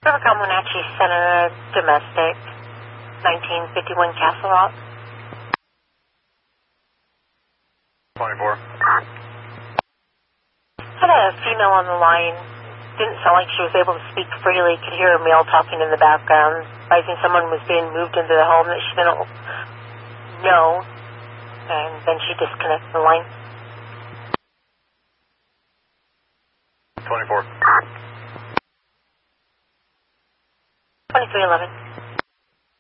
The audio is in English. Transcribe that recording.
Rivercom Wenatchee Center, domestic, 1951 Castle Rock. 24. Had a female on the line. Didn't sound like she was able to speak freely. Could hear a male talking in the background, advising someone was being moved into the home that she didn't know. And then she disconnected the line. 24. 2311.